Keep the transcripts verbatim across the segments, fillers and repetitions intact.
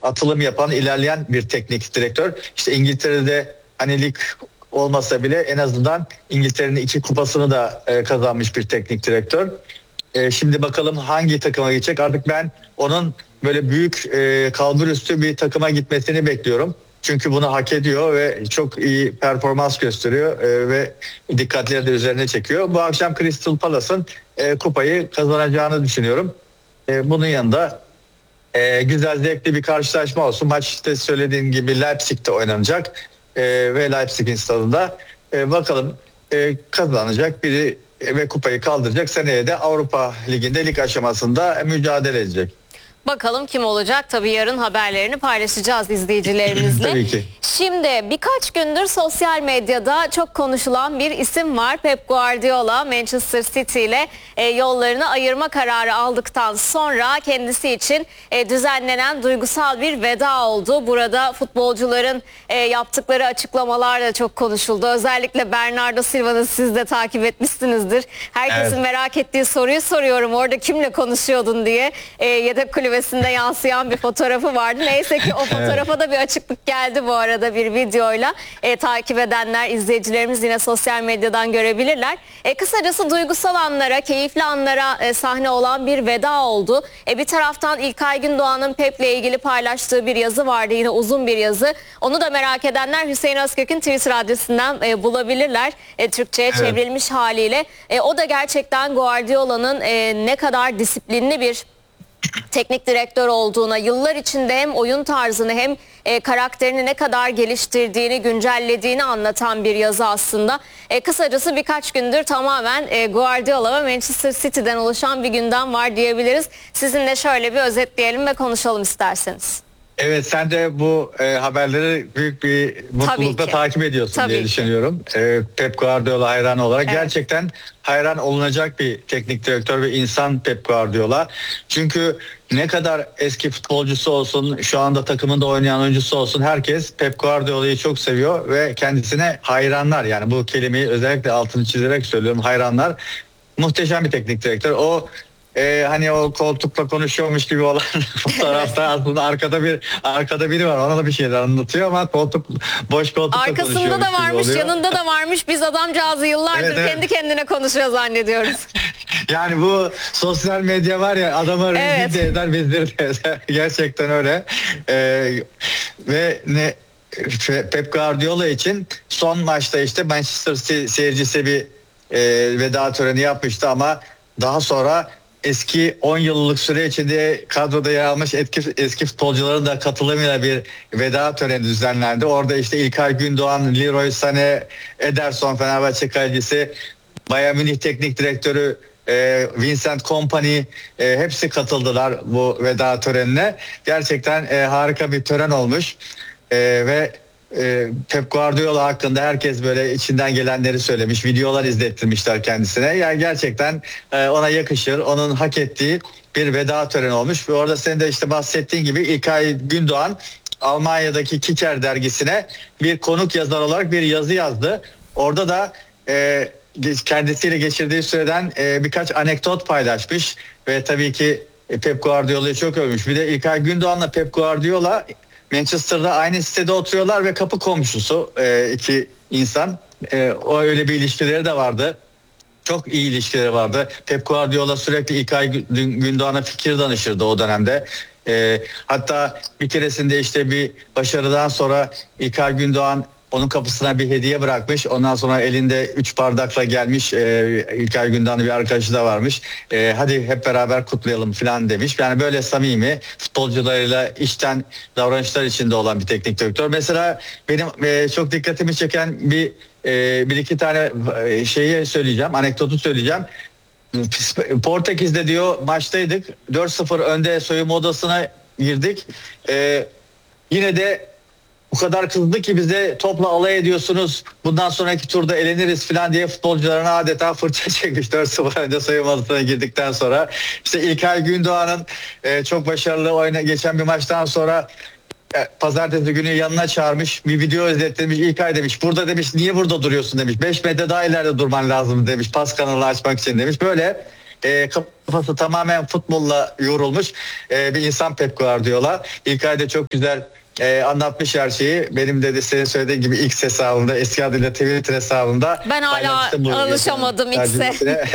atılım yapan, ilerleyen bir teknik direktör. İşte İngiltere'de hani lig olmasa bile en azından İngiltere'nin iki kupasını da e, kazanmış bir teknik direktör. E, şimdi bakalım hangi takıma gidecek. Artık ben onun böyle büyük e, kalbur üstü bir takıma gitmesini bekliyorum. Çünkü bunu hak ediyor ve çok iyi performans gösteriyor e, ve dikkatleri de üzerine çekiyor. Bu akşam Crystal Palace'ın e, kupayı kazanacağını düşünüyorum. E, bunun yanında e, güzel, zevkli bir karşılaşma olsun. Maç işte söylediğim gibi Leipzig'te oynanacak e, ve Leipzig'in stadında. E, bakalım e, kazanacak biri ve kupayı kaldıracak. Seneye de Avrupa Ligi'nde lig aşamasında mücadele edecek. Bakalım kim olacak? Tabii yarın haberlerini paylaşacağız izleyicilerimizle. Tabii ki. Şimdi birkaç gündür sosyal medyada çok konuşulan bir isim var. Pep Guardiola Manchester City ile e, yollarını ayırma kararı aldıktan sonra kendisi için e, düzenlenen duygusal bir veda oldu. Burada futbolcuların e, yaptıkları açıklamalar da çok konuşuldu. Özellikle Bernardo Silva'nı siz de takip etmişsinizdir. Herkesin evet. merak ettiği soruyu soruyorum. Orada kimle konuşuyordun diye e, yedek kulübesinde yansıyan bir fotoğrafı vardı. Neyse ki o fotoğrafa da bir açıklık geldi bu arada bir videoyla. E, takip edenler, izleyicilerimiz yine sosyal medyadan görebilirler. E, kısacası duygusal anlara, keyifli anlara e, sahne olan bir veda oldu. E, bir taraftan İlkay Gündoğan'ın Pep'le ilgili paylaştığı bir yazı vardı. Yine uzun bir yazı. Onu da merak edenler Hüseyin Özkök'ün Twitter adresinden e, bulabilirler. E, Türkçe'ye evet. çevrilmiş haliyle. E, o da gerçekten Guardiola'nın e, ne kadar disiplinli bir teknik direktör olduğuna, yıllar içinde hem oyun tarzını hem e, karakterini ne kadar geliştirdiğini, güncellediğini anlatan bir yazı aslında. E, kısacası birkaç gündür tamamen e, Guardiola ve Manchester City'den oluşan bir gündem var diyebiliriz. Sizinle şöyle bir özetleyelim ve konuşalım isterseniz. Evet, sen de bu e, haberleri büyük bir mutlulukla takip ediyorsun Tabii diye ki. düşünüyorum. E, Pep Guardiola hayranı olarak. Evet. Gerçekten hayran olunacak bir teknik direktör ve insan Pep Guardiola. Çünkü ne kadar eski futbolcusu olsun, şu anda takımında oynayan oyuncusu olsun, herkes Pep Guardiola'yı çok seviyor ve kendisine hayranlar. Yani bu kelimeyi özellikle altını çizerek söylüyorum, hayranlar. Muhteşem bir teknik direktör. O Ee, hani o koltukla konuşuyormuş gibi olan fotoğrafta aslında arkada bir arkada biri var, ona da bir şeyler anlatıyor ama koltuk boş koltukla konuşuyormuş gibi oluyor. Arkasında da varmış, yanında da varmış. Biz adamcağızı yıllardır evet, evet. kendi kendine konuşuyor zannediyoruz. Yani bu sosyal medya var ya, adamı evet. rezil de eder, bizleri de eder. Gerçekten öyle. Ee, ve ne Pep Guardiola için son maçta işte Manchester seyircisi bir e, veda töreni yapmıştı ama daha sonra eski on yıllık süre içinde kadroda yer almış etki, eski futbolcuların da katılımıyla bir veda töreni düzenlendi. Orada işte İlkay Gündoğan, Leroy Sané, Ederson Fenerbahçe kalecisi, Bayern Münih teknik direktörü e, Vincent Kompany e, hepsi katıldılar bu veda törenine. Gerçekten e, harika bir tören olmuş e, ve e, Pep Guardiola hakkında herkes böyle içinden gelenleri söylemiş, videolar izlettirmişler kendisine. Yani gerçekten e, ona yakışır, onun hak ettiği bir veda töreni olmuş ve orada senin de işte bahsettiğin gibi İlkay Gündoğan Almanya'daki Kicker dergisine bir konuk yazar olarak bir yazı yazdı. Orada da e, kendisiyle geçirdiği süreden e, birkaç anekdot paylaşmış ve tabii ki Pep Guardiola'yı çok övmüş. Bir de İlkay Gündoğan'la Pep Guardiola Manchester'da aynı sitede oturuyorlar ve kapı komşusu e, iki insan. E, o öyle bir ilişkileri de vardı. Çok iyi ilişkileri vardı. Pep Guardiola sürekli İlkay Gündoğan'a fikir danışırdı o dönemde. E, hatta bir keresinde işte bir başarıdan sonra İlkay Gündoğan onun kapısına bir hediye bırakmış. Ondan sonra elinde üç bardakla gelmiş. E, İlkay Gündoğan'ın bir arkadaşı da varmış. E, hadi hep beraber kutlayalım falan demiş. Yani böyle samimi, futbolcularıyla içten davranışlar içinde olan bir teknik direktör. Mesela benim e, çok dikkatimi çeken bir e, bir iki tane e, şeyi söyleyeceğim. Anekdotu söyleyeceğim. Portekiz'de diyor maçtaydık. dört sıfır önde soyunma odasına girdik. E, yine de bu kadar kızdı ki bize topla alay ediyorsunuz, bundan sonraki turda eleniriz falan diye futbolcularına adeta fırça çekmiş dört sıfır önce soyunma odasına girdikten sonra. İşte İlkay Gündoğan'ın e, çok başarılı oyuna geçen bir maçtan sonra e, pazartesi günü yanına çağırmış, bir video izlettirmiş. İlkay demiş, burada demiş, niye burada duruyorsun demiş, beş metre daha ileride durman lazım demiş, pas kanalı açmak için demiş. Böyle e, kafası tamamen futbolla yorulmuş e, bir insan Pep Guardiola. İlk ayda çok güzel e, anlatmış her şeyi. Benim de, de senin söylediğin gibi X hesabında, eski adıyla Twitter hesabında. Ben hala alışamadım X'e.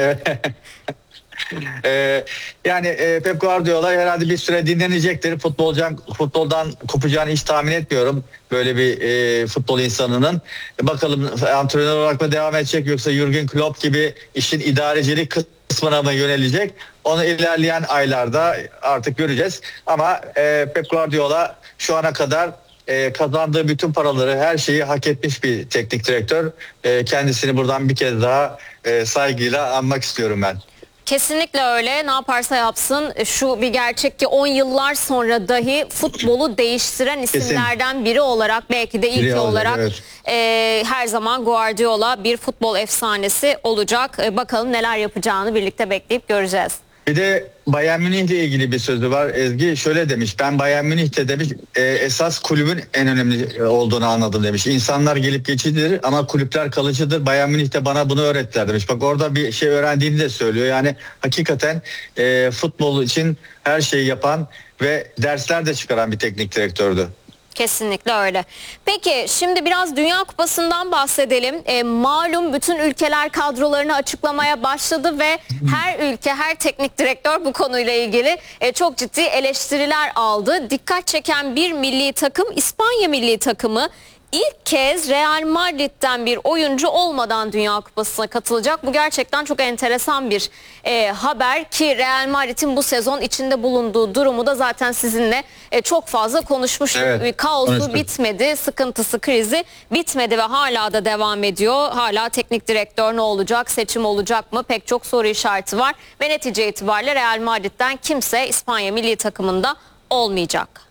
Ee, yani e, Pep Guardiola herhalde bir süre dinlenecektir. Futbolcan, futboldan kopacağını hiç tahmin etmiyorum. Böyle bir e, futbol insanının. E, bakalım antrenör olarak mı devam edecek yoksa Jürgen Klopp gibi işin idarecilik kısmına mı yönelecek? Onu ilerleyen aylarda artık göreceğiz. Ama e, Pep Guardiola şu ana kadar e, kazandığı bütün paraları, her şeyi hak etmiş bir teknik direktör. E, kendisini buradan bir kez daha e, saygıyla anmak istiyorum ben. Kesinlikle öyle. Ne yaparsa yapsın şu bir gerçek ki on yıllar sonra dahi futbolu değiştiren isimlerden biri olarak, belki de ilk biri olarak olacak, evet. e, her zaman Guardiola bir futbol efsanesi olacak. E, bakalım neler yapacağını birlikte bekleyip göreceğiz. Bir de Bayern Münih ile ilgili bir sözü var Ezgi. Şöyle demiş, ben Bayern Münih'te demiş e, esas kulübün en önemli olduğunu anladım demiş. İnsanlar gelip geçicidir ama kulüpler kalıcıdır. Bayern Münih'te bana bunu öğrettiler demiş. Bak orada bir şey öğrendiğini de söylüyor. Yani hakikaten e, futbol için her şeyi yapan ve dersler de çıkaran bir teknik direktördü. Kesinlikle öyle. Peki şimdi biraz Dünya Kupası'ndan bahsedelim. E, malum bütün ülkeler kadrolarını açıklamaya başladı ve her ülke, her teknik direktör bu konuyla ilgili e, çok ciddi eleştiriler aldı. Dikkat çeken bir milli takım, İspanya milli takımı. İlk kez Real Madrid'den bir oyuncu olmadan Dünya Kupası'na katılacak. Bu gerçekten çok enteresan bir e, haber ki Real Madrid'in bu sezon içinde bulunduğu durumu da zaten sizinle e, çok fazla konuşmuştuk. Evet, kaosu konuştuk. Bitmedi, sıkıntısı, krizi bitmedi ve hala da devam ediyor. Hala teknik direktör ne olacak, seçim olacak mı? Pek çok soru işareti var ve netice itibariyle Real Madrid'den kimse İspanya milli takımında olmayacak.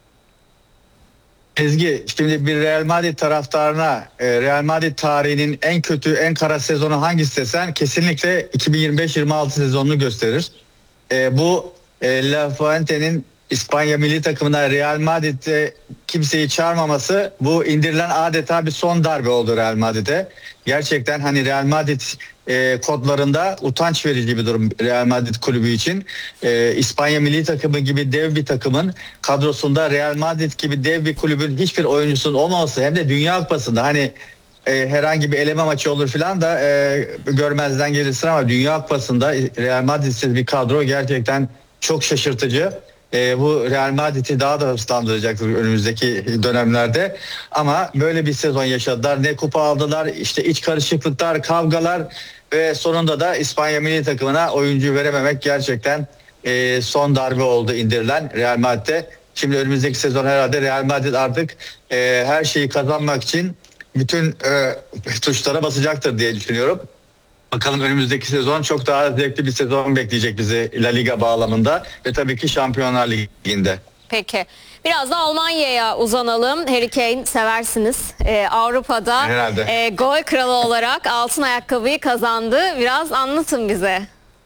Ezgi, şimdi bir Real Madrid taraftarına Real Madrid tarihinin en kötü, en kara sezonu hangisi desen kesinlikle iki bin yirmi beş yirmi altı sezonunu gösterir. E, bu e, La Fuente'nin İspanya milli takımına Real Madrid'de kimseyi çağırmaması, bu indirilen adeta bir son darbe oldu Real Madrid'e. Gerçekten hani Real Madrid e, kodlarında utanç verici bir durum Real Madrid kulübü için. E, İspanya milli takımı gibi dev bir takımın kadrosunda Real Madrid gibi dev bir kulübün hiçbir oyuncusunun olmaması, hem de Dünya Kupası'nda hani e, herhangi bir eleme maçı olur falan da e, görmezden gelirsin ama Dünya Kupası'nda Real Madrid'siz bir kadro gerçekten çok şaşırtıcı. E, bu Real Madrid'i daha da hırslandıracaktır önümüzdeki dönemlerde. Ama böyle bir sezon yaşadılar. Ne kupa aldılar, işte iç karışıklıklar, kavgalar ve sonunda da İspanya milli takımına oyuncu verememek gerçekten e, son darbe oldu indirilen Real Madrid'de. Şimdi önümüzdeki sezon herhalde Real Madrid artık e, her şeyi kazanmak için bütün e, tuşlara basacaktır diye düşünüyorum. Bakalım önümüzdeki sezon çok daha zevkli bir sezon bekleyecek bizi La Liga bağlamında ve tabii ki Şampiyonlar Ligi'nde. Peki. Biraz da Almanya'ya uzanalım. Harry Kane seversiniz. Ee, Avrupa'da e, gol kralı olarak altın ayakkabıyı kazandı. Biraz anlatın bize.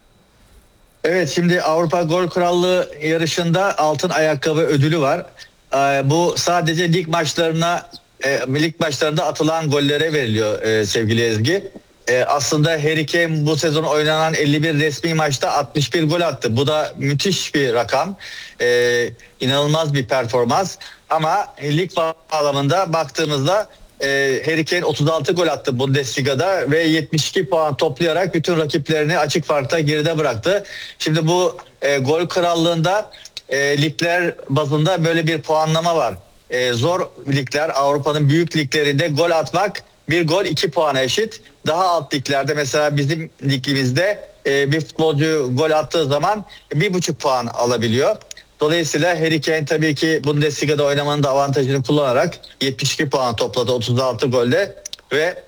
Evet, şimdi Avrupa Gol Krallığı yarışında altın ayakkabı ödülü var. Ee, bu sadece lig maçlarına, e, lig maçlarında atılan gollere veriliyor e, sevgili Ezgi. Ee, aslında Harry Kane bu sezon oynanan elli bir resmi maçta altmış bir gol attı. Bu da müthiş bir rakam. Ee, inanılmaz bir performans. Ama lig bağlamında baktığımızda e, Harry Kane otuz altı gol attı Bundesliga'da ve yetmiş iki puan toplayarak bütün rakiplerini açık farkla geride bıraktı. Şimdi bu e, gol krallığında e, ligler bazında böyle bir puanlama var. E, zor ligler, Avrupa'nın büyük liglerinde gol atmak bir gol iki puana eşit. Daha alt liglerde mesela bizim ligimizde e, bir futbolcu gol attığı zaman bir buçuk puan alabiliyor. Dolayısıyla Harry Kane tabii ki Bundesliga'da oynamanın da avantajını kullanarak yetmiş iki puan topladı otuz altı golle ve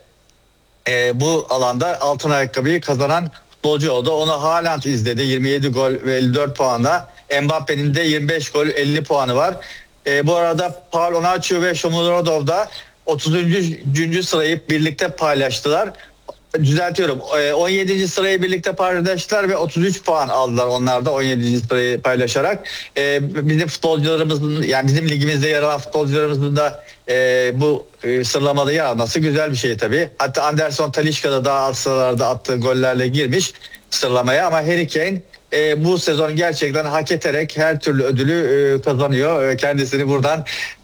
e, bu alanda altın ayakkabıyı kazanan futbolcu oldu. Onu Haaland izledi, yirmi yedi gol ve elli dört puanla. Mbappe'nin de yirmi beş gol elli puanı var. E, bu arada Paul Onaçu ve Shomurodov da otuzuncu sırayı birlikte paylaştılar. Düzeltiyorum. on yedinci sırayı birlikte paylaştılar ve otuz üç puan aldılar onlar da on yedinci sırayı paylaşarak. Bizim futbolcularımızın, yani bizim ligimizde yer alan futbolcularımızın da bu sıralamada yer alması güzel bir şey tabii. Hatta Anderson Talisca da daha alt sıralarda attığı gollerle girmiş sıralamaya ama Harry Kane e, bu sezon gerçekten hak ederek her türlü ödülü e, kazanıyor. E, kendisini buradan